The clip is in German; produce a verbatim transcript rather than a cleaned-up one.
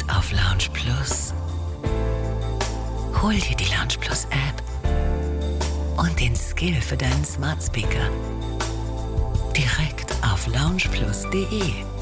direkt auf Lounge Plus. Hol dir die Lounge Plus App und den Skill für deinen Smart Speaker direkt auf lounge plus punkt de.